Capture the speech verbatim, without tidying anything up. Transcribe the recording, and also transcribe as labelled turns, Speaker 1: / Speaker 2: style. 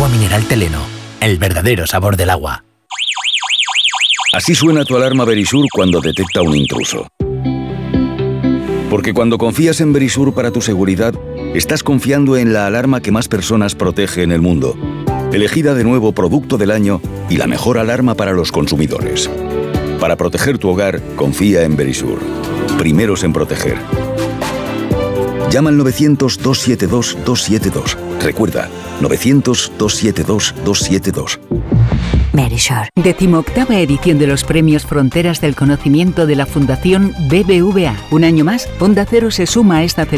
Speaker 1: Agua mineral Teleno, el verdadero sabor del agua.
Speaker 2: Así suena tu alarma Verisur cuando detecta un intruso. Porque cuando confías en Verisur para tu seguridad, estás confiando en la alarma que más personas protege en el mundo. Elegida de nuevo Producto del Año y la mejor alarma para los consumidores. Para proteger tu hogar, confía en Verisur. Primeros en proteger. Llama al novecientos, dos siete dos, dos siete dos. Recuerda, novecientos, dos siete dos, dos siete dos.
Speaker 3: Verisur. Decimoctava edición de los premios Fronteras del Conocimiento de la Fundación B B V A. Un año más, Onda Cero se suma a esta celebración